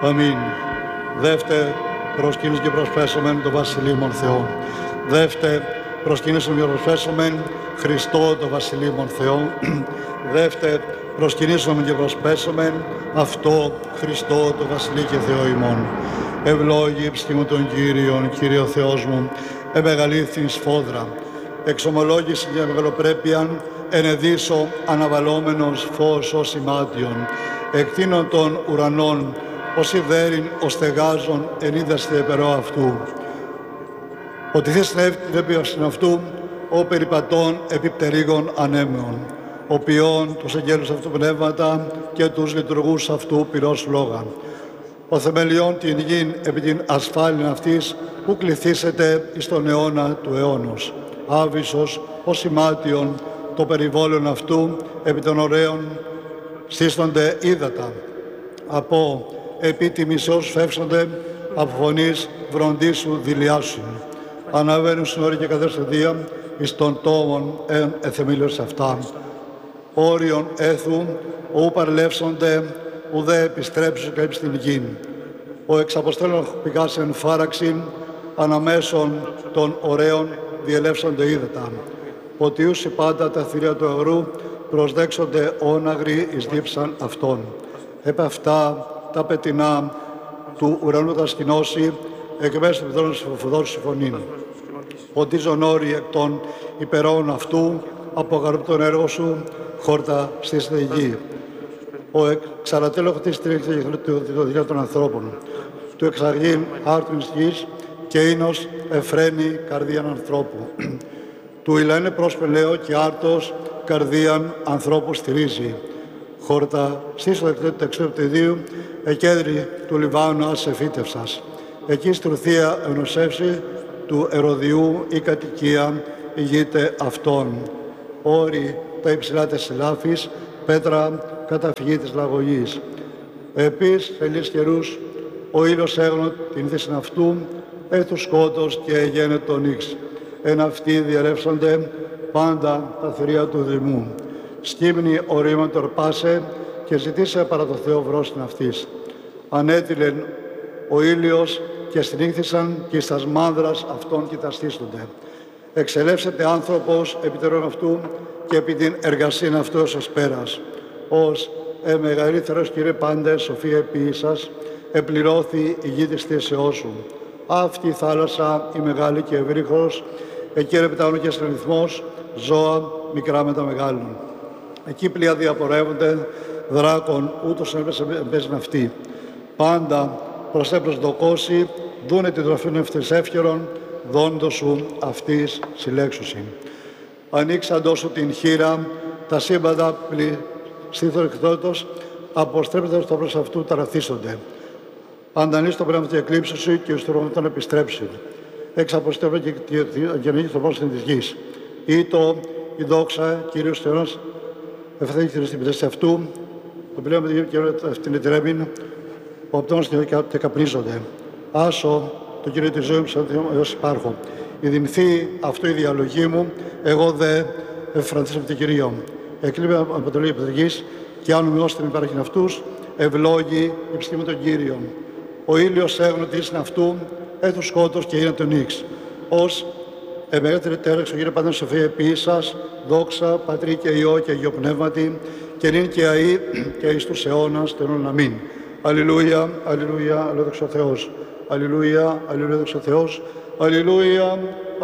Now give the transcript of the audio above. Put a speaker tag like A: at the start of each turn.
A: Αμήν. Δεύτε προσκύνης και προσπέσομεν το βασιλείμον Θεό. Δεύτε προσκύνησον και προσπέσομεν Χριστό το βασιλείμον Θεό. Δεύτε προσκυνήσομεν και προσπέσομεν αυτό Χριστό το βασιλεί και Θεό ημών. Ευλόγη ψυχή των Κύριων, Κύριε ο Θεός μου, εμεγαλήθην σφόδρα. Εξομολόγηση και μεγαλοπρέπειαν ενεδίσω αναβαλόμενος φως ως ημάτιον. Εκτείνων των ουρανών, ως ιδέριν, ως στεγάζων, ενίδαστε περό αυτού. Ότι θες νεύπιωσιν αυτού, ο περιπατών επιπτερίγων ανέμεων. Ο ποιών τους αγγέλους αυτού πνεύματα και τους λειτουργούς αυτού πυρός λόγαν. Ο θεμελιών την γην επί την ασφάλιν αυτής, που κληθήσετε εις τον αιώνα του αιώνος. Άβυσσος, ως ημάτιον, το περιβόλων αυτού, επί των ωραίων, σύστονται ύδατα. Από επίτιμης έως φεύσονται, από φωνής βροντίσου δηλιάσουν. Αναβαίνουν στην όρη και καθεστεδία, εις των τόμων εθεμίλιος αυτά. Όριον έθου, ου παρλεύσονται, ουδέ επιστρέψουν και στην γην. Ο εξαποστέλων πηγάς εν φάραξην, αναμέσων των ωραίων διελεύσονται ύδατα. Ποτιούσι πάντα τα θηρία του αγρού, προσδέξονται όναγροι εις δίψαν αυτών. Επ' αυτά τα πετεινά του ουρανού τα σκηνώσει, εκ μέσω του πιδρών συμφουδών συμφωνήν. Ποτίζον όροι εκ των υπερών αυτού, απογαρπτών έργο σου, χόρτα στήσεται η γη. Ο εξαρατέλοχος της τρίχτης το διά των ανθρώπων. Του εξαγήν άρτουν της γης και ίνος εφραίνει καρδίαν ανθρώπου. Του ηλαένε προσπελαίο και άρτος καρδίαν ανθρώπου στηρίζει. Χόρτα στήσεται εξεπτεδίου, εκέντρη του Λιβάνου ας εφύτευσας. Εκεί στρουθία ενωσεύση του Ερωδιού η κατοικία ηγείται αυτών. Όροι τα υψηλά της ελάφης, πέτρα καταφυγή της λαγωγής. Επίσης, ελίς καιρούς, ο ήλιος έγνω την δύσιν αυτού, έθου σκότος και εγένε τον ίξ. Εν αυτοί διαρρεύσονται πάντα τα θηρία του Δημού. Σκύμνη ορίμαν τορπάσε και ζητήσε παρά το Θεό βρόσιν αυτής. Ανέτειλεν ο ήλιος και συνήχθησαν και εις τας μάνδρας αυτών κοιταστήσονται. Εξελεύσεται άνθρωπος επί τερών αυτού και επί την εργασίαν αυτού ως πέρας. Ως μεγαλύτερος Κύριε πάντε σοφία επίησας, επληρώθη η γη της θέσεώς σου. Αυτή η θάλασσα η μεγάλη και ευρύχος, εκεί ρεπτάνουν και συνρυθμός, ζώα μικρά με τα μεγάλων. Εκεί πλοία διαπορεύονται, δράκων, ούτως εμπέζουν αυτοί. Πάντα προς προσδοκώσει, δούνε την τροφή ευτεσεύχερον, δόντος σου αυτής συλλέξουσιν. Ανοίξαντός σου την χείρα, τα σύμπαντα πληθύθων εκδότος, αποστρέπεται στο προς αυτού ταραθίσονται. Αντανείς το πνεύμα του εκλείψουσι και εις του τον επιστρέψει. Εξαποστρέπεται και γεννήκει στο πρόσωπο της γης. Ήτο η δόξα Κύριος Θεός, ευθύνει στην πιτέση αυτού, το πνεύμα και την ετρέμην, ο απτώνος και καπνίζονται. Άσο το Κύριο της ζωής μου έως υπάρχω. Η δημηθή αυτό η διαλογή μου, εγώ δε εφραντήσω από την Κυρίω. Εκλείπε αποτελεί επιτριγής και αν μειώσετε μην υπάρχει αυτούς, ευλόγη η ψυχή των Κύριων. Ο ήλιος έγνω τη ίσιν αυτού, έθου σκότος και είναι τον ίξ. Ως εμέγατερη τέρεξο Κύριε Πάντα Σοφία επίησας, δόξα, Πατρί και Υιό και Αγίο Πνεύματι, και νυν και αεί και εις τους αιώνας τελών αμήν. Αλληλούια, αλληλούια, αλληλούδοξο Θεός. Αλληλούια, αλληλούδοξο Θεός. Αλληλούια,